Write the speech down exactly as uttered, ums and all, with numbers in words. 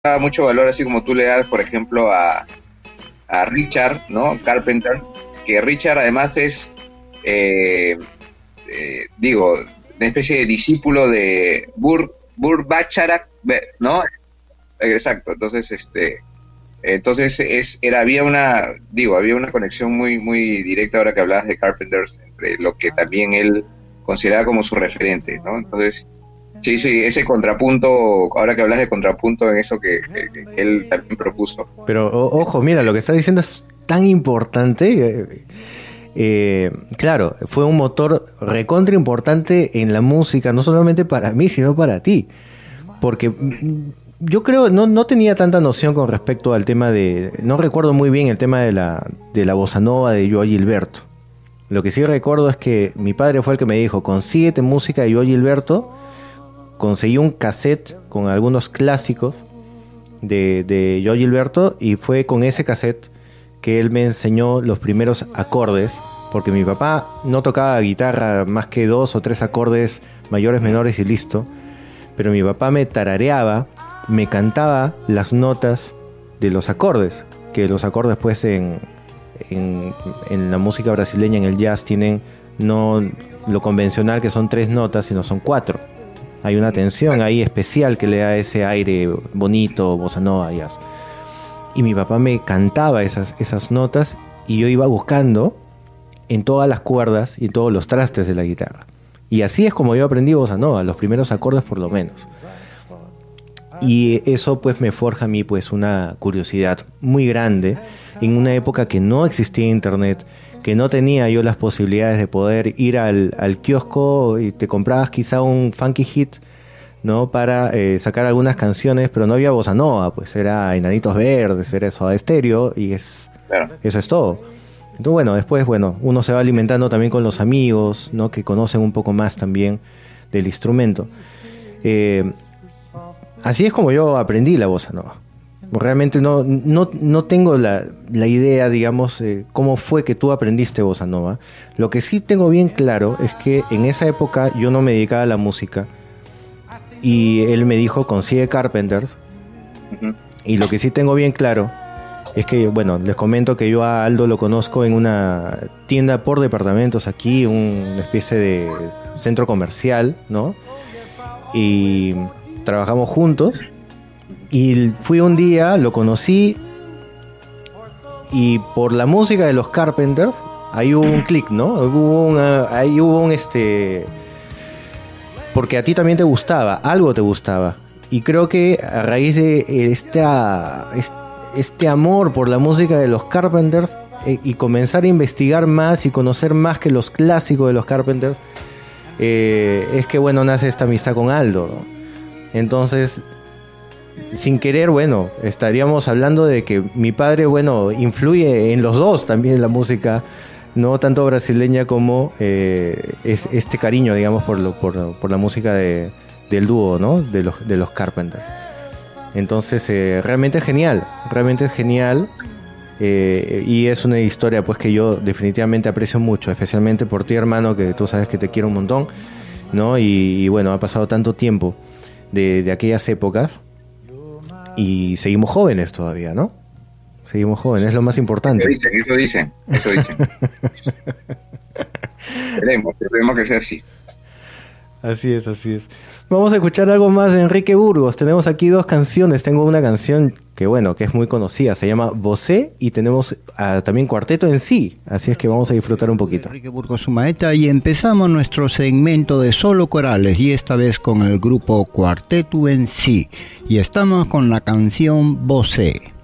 daba mucho valor, así como tú le das, por ejemplo, a, a Richard, ¿no? Carpenter, que Richard además es, eh, eh, digo, una especie de discípulo de Burt, Burt Bacharach, ¿no? Exacto, entonces, este, entonces es, era, había una, digo, había una conexión muy, muy directa ahora que hablabas de Carpenters, entre lo que también él consideraba como su referente, ¿no? Entonces, sí, sí, ese contrapunto, ahora que hablas de contrapunto en eso que, que, que él también propuso. Pero, o, ojo, mira, lo que está diciendo es tan importante. Eh, eh, claro, fue un motor recontra importante en la música, no solamente para mí, sino para ti. Porque yo creo, no, no tenía tanta noción con respecto al tema de, no recuerdo muy bien el tema de la, de la bossa nova de Joao Gilberto. Lo que sí recuerdo es que mi padre fue el que me dijo, consíguete música de Joao Gilberto. Conseguí un cassette con algunos clásicos de, de Joao Gilberto y fue con ese cassette que él me enseñó los primeros acordes, porque mi papá no tocaba guitarra más que dos o tres acordes mayores, menores y listo, pero mi papá me tarareaba, me cantaba las notas de los acordes, que los acordes pues en, en, en la música brasileña, en el jazz, tienen no lo convencional que son tres notas, sino son cuatro. Hay una tensión ahí especial que le da ese aire bonito, bossa nova, jazz. Y mi papá me cantaba esas, esas notas y yo iba buscando en todas las cuerdas y todos los trastes de la guitarra. Y así es como yo aprendí bossa nova, los primeros acordes por lo menos. Y eso pues me forja a mí pues una curiosidad muy grande en una época que no existía internet, que no tenía yo las posibilidades de poder ir al, al kiosco y te comprabas quizá un funky hit, ¿no? Para eh, sacar algunas canciones, pero no había bossa nova, pues era Enanitos Verdes, era Soda Stereo y es, claro. Eso es todo. Entonces, bueno, después, bueno, uno se va alimentando también con los amigos, ¿no? Que conocen un poco más también del instrumento. Eh, así es como yo aprendí la bossa nova. Realmente no, no, no tengo la, la idea, digamos, eh, cómo fue que tú aprendiste bossa nova. Lo que sí tengo bien claro es que en esa época yo no me dedicaba a la música y él me dijo, consigue Carpenters. Uh-huh. Y lo que sí tengo bien claro es que, bueno, les comento que yo a Aldo lo conozco en una tienda por departamentos aquí, una especie de centro comercial, ¿no? Y trabajamos juntos. Y fui un día, lo conocí y por la música de los Carpenters ahí hubo un clic, ¿no? Hubo una, ahí hubo un este... Porque a ti también te gustaba, algo te gustaba. Y creo que a raíz de esta, este amor por la música de los Carpenters eh, y comenzar a investigar más y conocer más que los clásicos de los Carpenters, eh, es que, bueno, nace esta amistad con Aldo, ¿no? Entonces, sin querer, bueno, estaríamos hablando de que mi padre, bueno, influye en los dos también en la música, no tanto brasileña como eh, es, este cariño, digamos, por, lo, por, por la música de, del dúo, ¿no? De los, de los Carpenters. Entonces, eh, realmente es genial, realmente es genial. Eh, y es una historia pues que yo definitivamente aprecio mucho, especialmente por ti, hermano, que tú sabes que te quiero un montón, ¿no? Y, y bueno, ha pasado tanto tiempo de, de aquellas épocas y seguimos jóvenes todavía, ¿no? Seguimos jóvenes, es lo más importante. Eso dicen, eso dicen, eso dicen. Esperemos, esperemos que sea así. Así es, así es. Vamos a escuchar algo más de Enrique Burgos. Tenemos aquí dos canciones. Tengo una canción que, bueno, que es muy conocida. Se llama Você y tenemos uh, también Cuarteto en Sí. Así es que vamos a disfrutar un poquito. Enrique Burgos Sumaeta, y empezamos nuestro segmento de solo corales, y esta vez con el grupo Cuarteto en Sí. Y estamos con la canción Você.